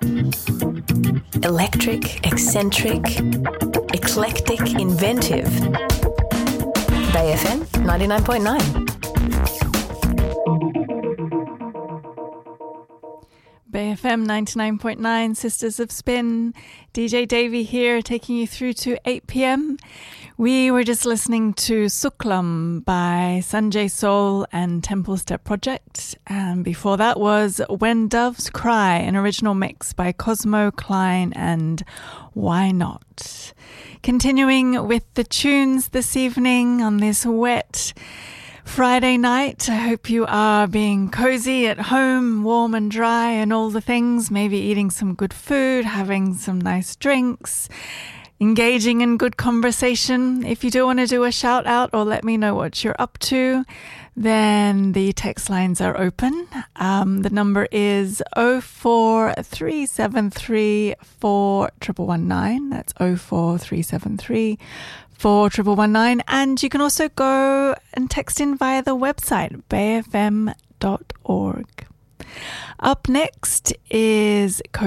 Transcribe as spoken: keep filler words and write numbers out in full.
Electric, eccentric, eclectic, inventive. Bay F M ninety-nine point nine. Bay F M ninety-nine point nine, Sisters of Spin. D J Davey here, taking you through to eight p.m. We were just listening to Suklam by Sanjay Soul and Temple Step Project. And before that was When Doves Cry, an original mix by Cosmo Klein and Why Not. Continuing with the tunes this evening on this wet Friday night. I hope you are being cozy at home, warm and dry and all the things, maybe eating some good food, having some nice drinks, engaging in good conversation. If you do want to do a shout out or let me know what you're up to, then the text lines are open. Um, the number is oh four three seven three four one one nine. That's oh four three seven three four one one nine. And you can also go and text in via the website, bay f m dot org. Up next is